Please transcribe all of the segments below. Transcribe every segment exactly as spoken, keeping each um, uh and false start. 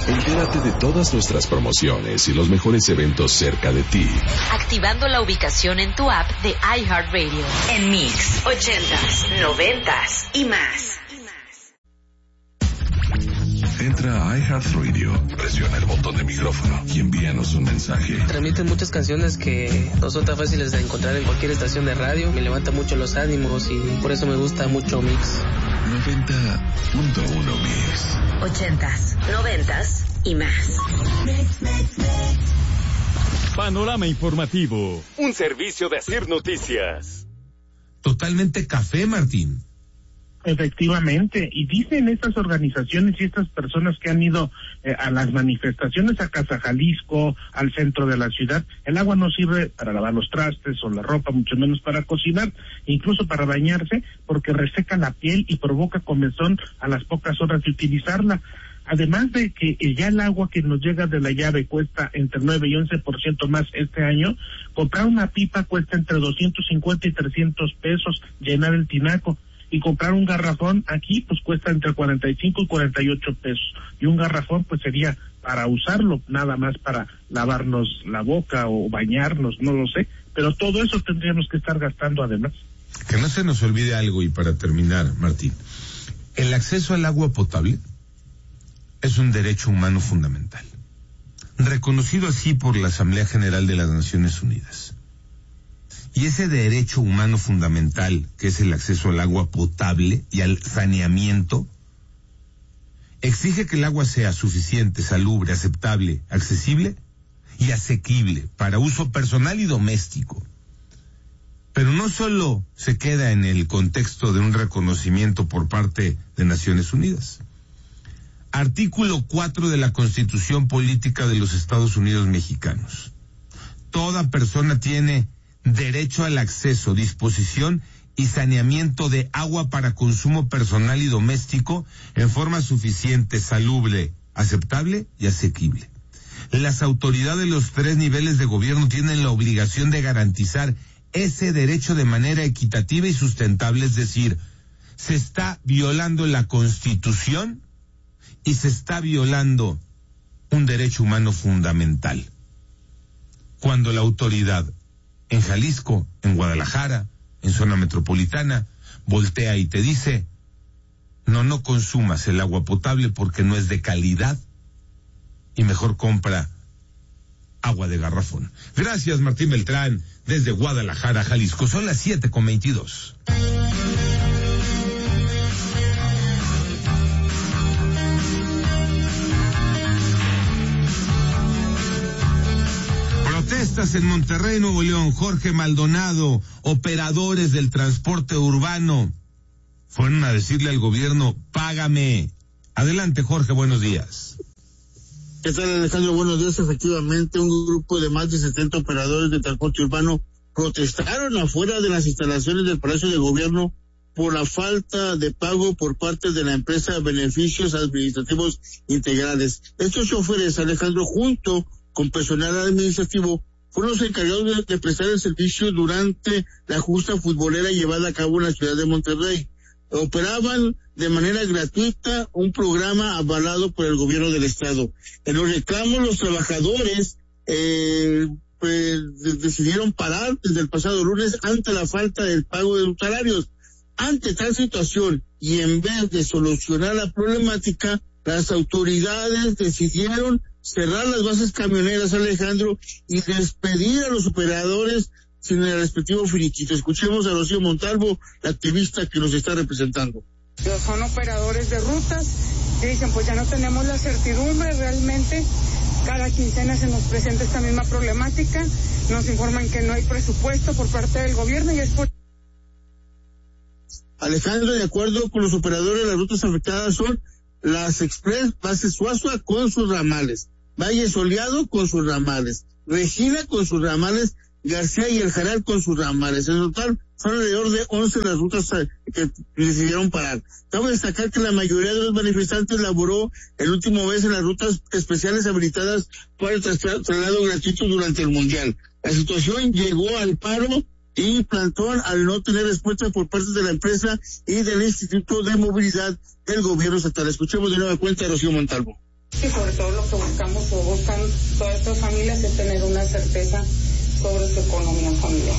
Entérate de todas nuestras promociones y los mejores eventos cerca de ti. Activando la ubicación en tu app de iHeartRadio. En Mix, ochentas, noventas y más. Entra a iHeartRadio, presiona el botón de micrófono y envíanos un mensaje. Transmiten muchas canciones que no son tan fáciles de encontrar en cualquier estación de radio. Me levanta mucho los ánimos y por eso me gusta mucho Mix. noventa punto uno Mix. Ochentas, noventas y más. Mix, mix, mix. Panorama informativo. Un servicio de Asir Noticias. Totalmente café, Martín. Efectivamente, y dicen estas organizaciones y estas personas que han ido eh, a las manifestaciones a Casa Jalisco, al centro de la ciudad, el agua no sirve para lavar los trastes o la ropa, mucho menos para cocinar, incluso para bañarse, porque reseca la piel y provoca comezón a las pocas horas de utilizarla. Además de que ya el agua que nos llega de la llave cuesta entre nueve y once por ciento más este año, comprar una pipa cuesta entre doscientos cincuenta y trescientos pesos llenar el tinaco. Y comprar un garrafón aquí pues cuesta entre cuarenta y cinco y cuarenta y ocho pesos. Y un garrafón pues sería para usarlo, nada más para lavarnos la boca o bañarnos, no lo sé. Pero todo eso tendríamos que estar gastando además. Que no se nos olvide algo, y para terminar, Martín, el acceso al agua potable es un derecho humano fundamental, reconocido así por la Asamblea General de las Naciones Unidas. Y ese derecho humano fundamental, que es el acceso al agua potable y al saneamiento, exige que el agua sea suficiente, salubre, aceptable, accesible y asequible para uso personal y doméstico. Pero no solo se queda en el contexto de un reconocimiento por parte de Naciones Unidas. Artículo cuatro de la Constitución Política de los Estados Unidos Mexicanos. Toda persona tiene derecho al acceso, disposición y saneamiento de agua para consumo personal y doméstico en forma suficiente, salubre, aceptable y asequible. Las autoridades de los tres niveles de gobierno tienen la obligación de garantizar ese derecho de manera equitativa y sustentable, es decir, se está violando la Constitución y se está violando un derecho humano fundamental. Cuando la autoridad en Jalisco, en Guadalajara, en zona metropolitana, voltea y te dice, no, no consumas el agua potable porque no es de calidad y mejor compra agua de garrafón. Gracias, Martín Beltrán, desde Guadalajara, Jalisco. Son las siete con veintidós. Protestas en Monterrey, Nuevo León. Jorge Maldonado, operadores del transporte urbano, fueron a decirle al gobierno, págame. Adelante, Jorge, buenos días. ¿Qué tal, Alejandro? Buenos días. Efectivamente, un grupo de más de setenta operadores de transporte urbano protestaron afuera de las instalaciones del Palacio de Gobierno por la falta de pago por parte de la empresa Beneficios Administrativos Integrales. Estos choferes, Alejandro, junto con personal administrativo, fueron los encargados de, de prestar el servicio durante la justa futbolera llevada a cabo en la ciudad de Monterrey. Operaban de manera gratuita un programa avalado por el gobierno del estado. En los reclamos, los trabajadores eh, pues, de, decidieron parar desde el pasado lunes ante la falta del pago de sus salarios. Ante tal situación, y en vez de solucionar la problemática, las autoridades decidieron cerrar las bases camioneras, Alejandro, y despedir a los operadores sin el respectivo finiquito. Escuchemos a Rocío Montalvo, la activista que nos está representando. Son operadores de rutas y dicen, pues ya no tenemos la certidumbre, realmente cada quincena se nos presenta esta misma problemática, nos informan que no hay presupuesto por parte del gobierno y es por... Alejandro, de acuerdo con los operadores, las rutas afectadas son las Express, Base Suazua con sus ramales, Valle Soleado con sus ramales, Regina con sus ramales, García y El Jaral con sus ramales. En total son alrededor de once las rutas que decidieron parar. Cabe destacar que la mayoría de los manifestantes laboró el último mes en las rutas especiales habilitadas para el traslado gratuito durante el Mundial. La situación llegó al paro y plantón al no tener respuesta por parte de la empresa y del Instituto de Movilidad del Gobierno Estatal. Escuchemos de nueva cuenta a Rocío Montalvo. Y sobre todo lo que buscamos o buscan todas estas familias es tener una certeza sobre su economía familiar.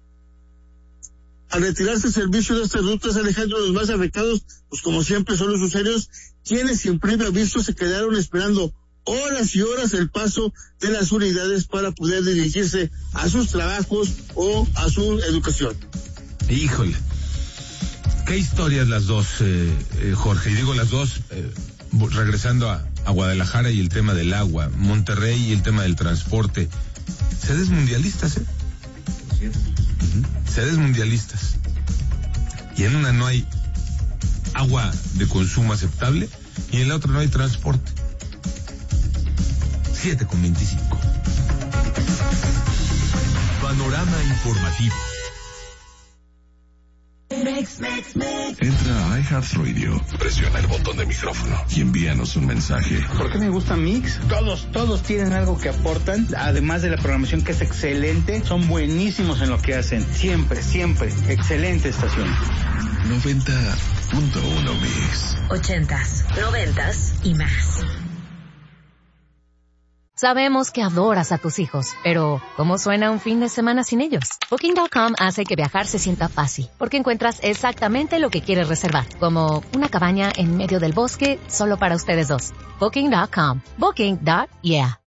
Al retirarse el servicio de estas rutas, Alejandro, los más afectados, pues como siempre son los usuarios, quienes sin previo aviso se quedaron esperando horas y horas el paso de las unidades para poder dirigirse a sus trabajos o a su educación. Híjole, qué historias las dos, eh, eh, Jorge, y digo las dos, eh, regresando a, a Guadalajara y el tema del agua, Monterrey y el tema del transporte, sedes mundialistas, ¿eh? Uh-huh. Sedes mundialistas. Y en una no hay agua de consumo aceptable y en la otra no hay transporte. siete con veinticinco. Panorama informativo. Entra a iHeartRadio, presiona el botón de micrófono y envíanos un mensaje. ¿Por qué me gusta Mix? Todos, todos tienen algo que aportan, además de la programación que es excelente, son buenísimos en lo que hacen. Siempre, siempre, excelente estación. noventa punto uno Mix. Ochentas, noventas y más. Sabemos que adoras a tus hijos, pero ¿cómo suena un fin de semana sin ellos? Booking punto com hace que viajar se sienta fácil, porque encuentras exactamente lo que quieres reservar, como una cabaña en medio del bosque solo para ustedes dos. Booking punto com. Booking. Yeah.